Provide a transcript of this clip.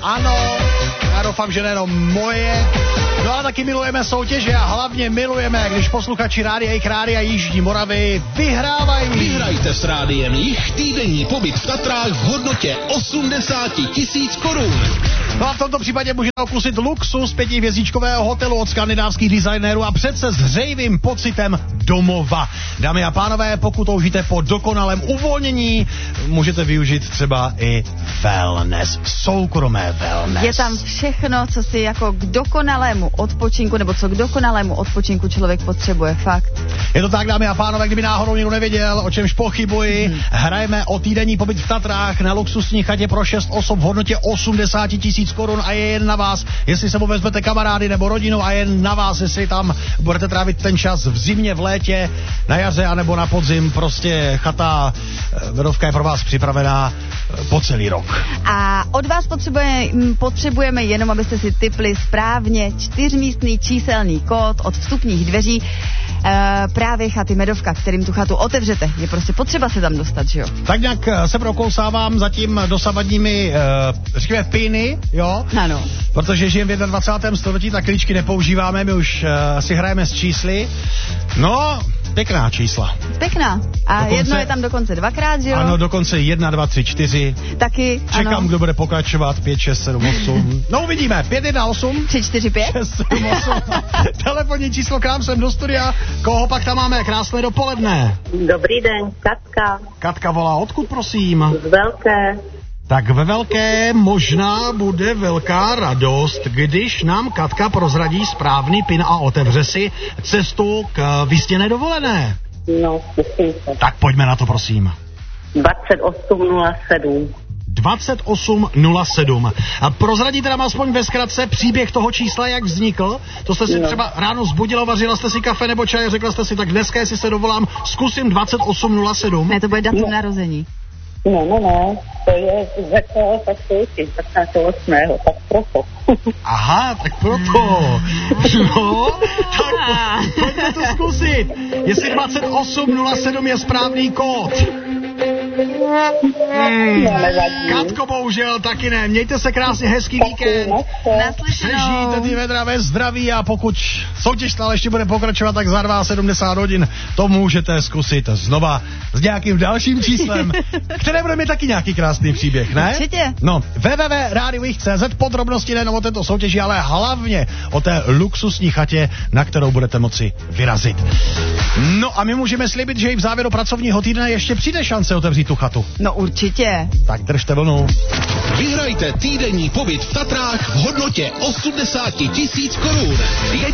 Ano, já doufám, že nejenom moje. No a taky milujeme soutěže a hlavně milujeme, když posluchači Rádia Jižní Moravy vyhrávají. Vyhrajte s Rádiem Jih týdenní pobyt v Tatrách v hodnotě 80 000 korun. No a v tomto případě můžete okusit luxus 5hvězdičkového hotelu od skandinávských designérů a přece s hřejivým pocitem domova. Dámy a pánové, pokud toužíte po dokonalém uvolnění, můžete využít třeba i wellness, soukromé wellness. Je tam všechno, co si jako k dokonalému odpočinku, nebo co k dokonalému odpočinku člověk potřebuje, fakt. Je to tak, dámy a pánové, kdyby náhodou někdo nevěděl, o čemž pochybuji, hrajeme o týdenní pobyt v Tatrách na luxusní chatě pro 6 osob v hodnotě 80 000 korun a je jen na vás, jestli sebou vezmete kamarády nebo rodinu a jen na vás, jestli tam budete trávit ten čas v zimě, v létě, na jaře anebo na podzim, prostě chata Vedovka je pro vás připravená po celý rok. A od vás potřebujeme jenom, abyste si tipli správně 4místný číselný kód od vstupních dveří právě chaty Medovka, kterým tu chatu otevřete. Je prostě potřeba se tam dostat, že jo? Tak nějak se prokousávám za tím dosavadními, řekněme, piny, jo? Ano. Protože žijeme v 21. století, tak klíčky nepoužíváme, my už si hrajeme s čísly. No, pěkná čísla. Pěkná. A dokonce, jedno je tam dokonce dvakrát, že jo? Ano, dokonce 1, 2, 3, 4. Taky, čekám, ano. Kdo bude pokračovat. 5, 6, 7, 8. No uvidíme. 5, 1, 8. 3, 4, 5. 6, 7, 8. Telefonní číslo k nám sem do studia. Koho pak tam máme? Krásné dopoledne. Dobrý den, Katka. Katka volá odkud, prosím? Z Velké. Tak ve Velké možná bude velká radost, když nám Katka prozradí správný PIN a otevře si cestu k vysněné dovolené. No, zkusím se. Tak pojďme na to, prosím. 2807. 2807. A prozradíte nám aspoň ve zkratce příběh toho čísla, jak vznikl? To jste si třeba ráno zbudila, vařila jste si kafe nebo čaj, řekla jste si, tak dneska, jestli se dovolám, zkusím 2807. Ne, to bude datum narození. No, to je začalo tak soutěž, 15.8., tak proto. Aha, tak proto. No, tak pojďme to zkusit. Jestli 2807 je správný kód. Katko, bohužel taky ne. Mějte se krásně, hezký víkend. Přežijte ty vedra ve zdraví a pokud soutěž stále ještě bude pokračovat, tak za 72 hodin to můžete zkusit znova s nějakým dalším číslem, které bude mít taky nějaký krásný příběh, ne? Určitě. No, www.radiojih.cz, podrobnosti nejenom o této soutěži, ale hlavně o té luxusní chatě, na kterou budete moci vyrazit. No a my můžeme slibit, že i v závěru pracovního týdne ještě přijde šance otevřít tu chatu. No určitě. Tak držte vlnu. Vyhrajte týdenní pobyt v Tatrách v hodnotě 80 000 korun.